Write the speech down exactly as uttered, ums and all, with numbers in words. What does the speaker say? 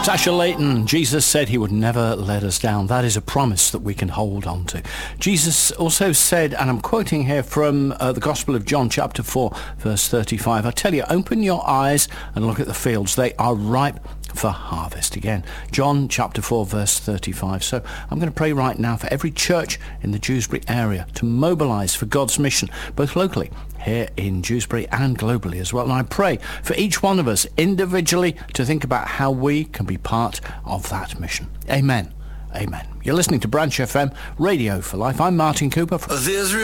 Tasha Layton, Jesus said he would never let us down. That is a promise that we can hold on to. Jesus also said, and I'm quoting here from uh, the Gospel of John, chapter four, verse thirty-five, I tell you, open your eyes and look at the fields. They are ripe for harvest. Again, John chapter four, verse thirty-five. So I'm going to pray right now for every church in the Dewsbury area to mobilize for God's mission, both locally here in Dewsbury and globally as well. And I pray for each one of us individually to think about how we can be part of that mission. Amen. Amen. You're listening to Branch F M, Radio for Life. I'm Martin Cooper. From